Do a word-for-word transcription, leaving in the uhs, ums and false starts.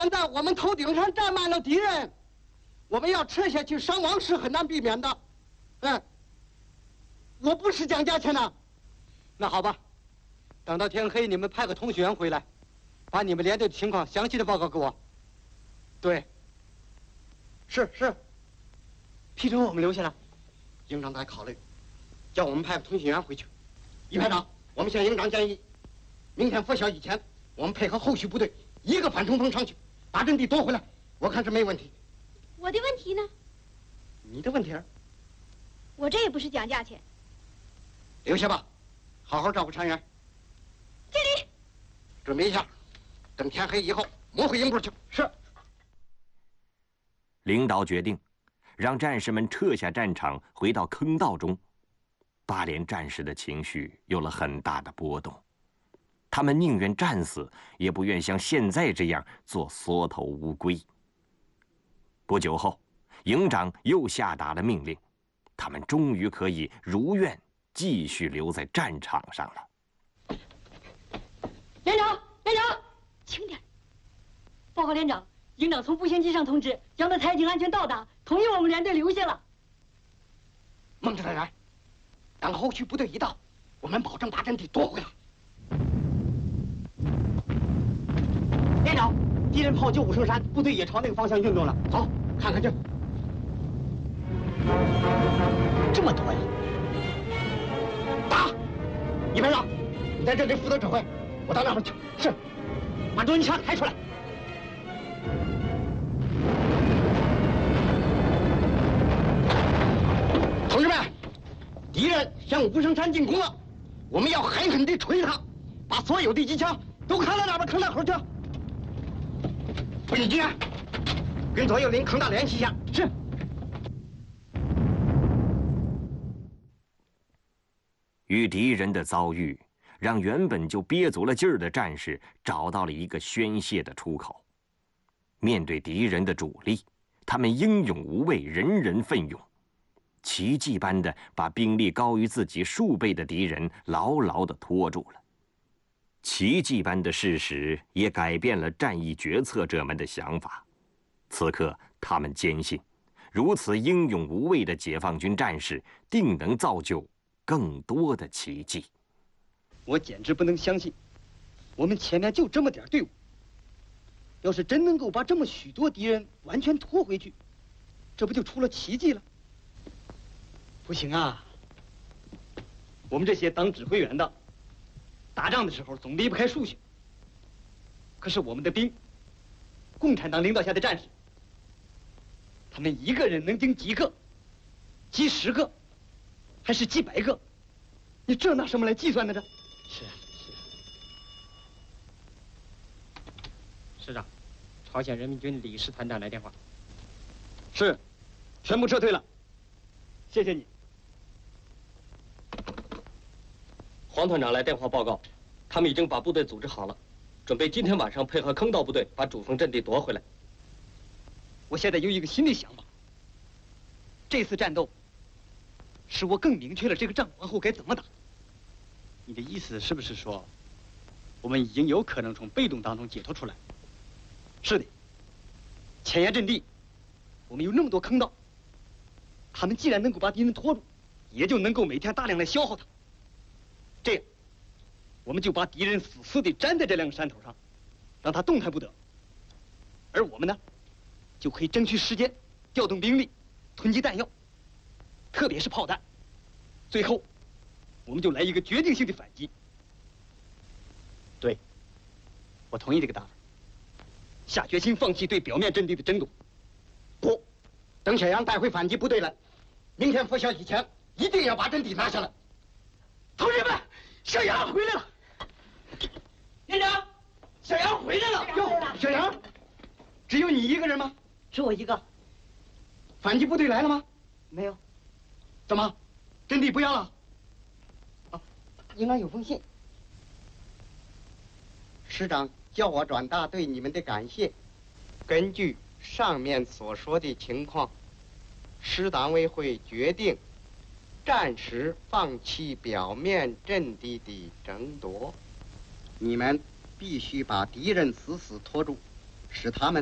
现在我们头顶上站满了敌人，我们要撤下去，伤亡是很难避免的。嗯，我不是讲价钱的。那好吧，等到天黑，你们派个通讯员回来，把你们连队的情况详细的报告给我。对，是是。批准我们留下来。营长在考虑，叫我们派个通讯员回去。一排长，我们向营长建议，明天拂晓以前，我们配合后续部队一个反冲锋上去，把阵地夺回来。我看是没问题。 我的问题呢？ 你的问题？ 我这也不是讲价钱。 留下吧，好好照顾船员。 敬礼。 准备一下，等天黑以后摸回营部去。是。 领导决定，让战士们撤下战场，回到坑道中。八连战士的情绪有了很大的波动，他们宁愿战死，也不愿像现在这样做缩头乌龟。不久后，营长又下达了命令，他们终于可以如愿继续留在战场上了。 连长，连长，轻点。报告连长，营长从步行机上通知，杨德才已经安全到达，同意我们连队留下了。 孟指导员，等后续部队一到，我们保证把阵地夺回来。连长，敌人炮就五圣山，部队也朝那个方向运动了。走，看看去。这么多呀！打！一排长，你在这里负责指挥，我到那边去。是。把重机枪开出来。同志们，敌人向无声山进攻了，我们要狠狠地锤他，把所有的机枪都扛到那边坑道口去。卫军，跟左右邻坑道联系一下。是。 与敌人的遭遇，让原本就憋足了劲儿的战士找到了一个宣泄的出口。面对敌人的主力，他们英勇无畏，人人奋勇，奇迹般的把兵力高于自己数倍的敌人牢牢地拖住了。奇迹般的事实也改变了战役决策者们的想法。此刻，他们坚信，如此英勇无畏的解放军战士，定能造就更多的奇迹。 我简直不能相信，我们前面就这么点队伍，要是真能够把这么许多敌人完全拖回去，这不就出了奇迹了？不行啊！我们这些当指挥员的，打仗的时候总离不开数学。可是我们的兵，共产党领导下的战士，他们一个人能顶几个、几十个，还是几百个？你这拿什么来计算呢？这？是啊，是啊。 师长，朝鲜人民军李师团长来电话。 是，全部撤退了。谢谢你。 黄团长来电话报告，他们已经把部队组织好了，准备今天晚上配合坑道部队把主峰阵地夺回来。 我现在有一个新的想法，这次战斗使我更明确了这个仗往后该怎么打。 你的意思是不是说，我们已经有可能从被动当中解脱出来？ 是的，前沿阵地，我们有那么多坑道，他们既然能够把敌人拖住，也就能够每天大量来消耗它。这样，我们就把敌人死死地粘在这两个山头上，让他动弹不得。而我们呢，就可以争取时间，调动兵力，囤积弹药，特别是炮弹。最后，我们就来一个决定性的反击。 对，我同意这个打法。 下决心放弃对表面阵地的争夺。不，等小杨带回反击部队来，明天拂晓以前一定要把阵地拿下来。同志们，小杨回来了。连长，小杨回来了。哟，小杨，只有你一个人吗？ 只我一个。 反击部队来了吗？ 没有。 怎么，阵地不要了？ 啊，营长有封信。 师长叫我转达对你们的感谢。根据上面所说的情况，师党委会决定暂时放弃表面阵地的争夺。你们必须把敌人死死拖住， 使他们